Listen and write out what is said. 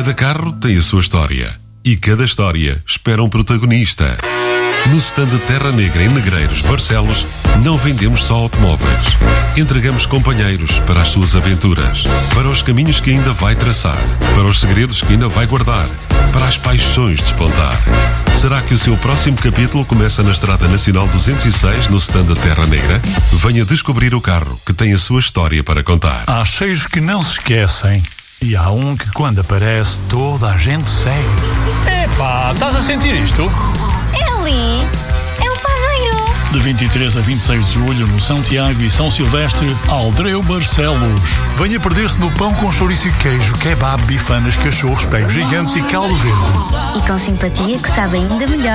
Cada carro tem a sua história e cada história espera um protagonista. No stand Terra Negra em Negreiros, Barcelos, não vendemos só automóveis. Entregamos companheiros para as suas aventuras, para os caminhos que ainda vai traçar, para os segredos que ainda vai guardar, para as paixões despontar. Será que o seu próximo capítulo começa na Estrada Nacional 206, no stand Terra Negra? Venha descobrir o carro que tem a sua história para contar. Há cheiros que não se esquecem. E há um que, quando aparece, toda a gente segue. Epá, estás a sentir isto? É ali, é o padeiro. De 23 a 26 de julho, no São Tiago e São Silvestre, Aldreu, Barcelos. Venha perder-se no pão com chouriço e queijo, kebab, bifanas, cachorros, pegos gigantes e caldo verde. E com simpatia que sabe ainda melhor.